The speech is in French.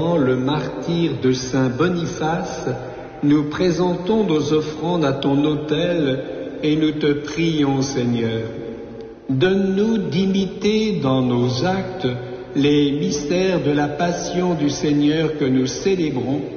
célébrant le martyre de Saint Boniface, nous présentons nos offrandes à ton autel et nous te prions, Seigneur. Donne-nous d'imiter dans nos actes les mystères de la passion du Seigneur que nous célébrons